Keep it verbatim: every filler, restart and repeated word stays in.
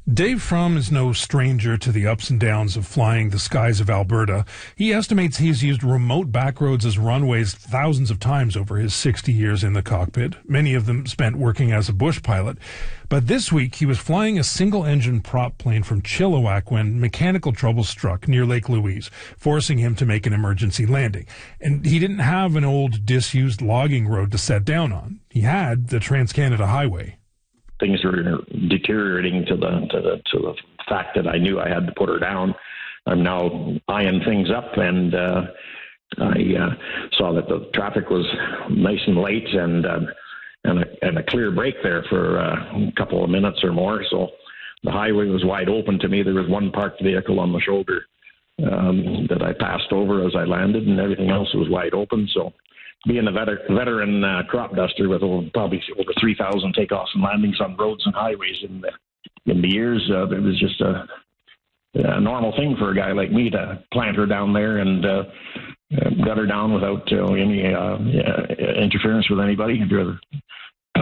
Dave Fromm is no stranger to the ups and downs of flying the skies of Alberta. He estimates he's used remote backroads as runways thousands of times over his sixty years in the cockpit, many of them spent working as a bush pilot. But this week, he was flying a single-engine prop plane from Chilliwack when mechanical trouble struck near Lake Louise, forcing him to make an emergency landing. And he didn't have an old, disused logging road to set down on. He had the Trans-Canada Highway. Things were deteriorating to the to the to the fact that I knew I had to put her down. I'm now eyeing things up, and uh, I uh, saw that the traffic was nice and late, and uh, and a, and a clear break there for uh, a couple of minutes or more. So the highway was wide open to me. There was one parked vehicle on the shoulder um, that I passed over as I landed, and everything else was wide open. So, being a veter- veteran uh, crop duster with over, probably over three thousand takeoffs and landings on roads and highways in the, in the years, uh, it was just a, a normal thing for a guy like me to plant her down there and uh, gut her down without uh, any uh, interference with anybody.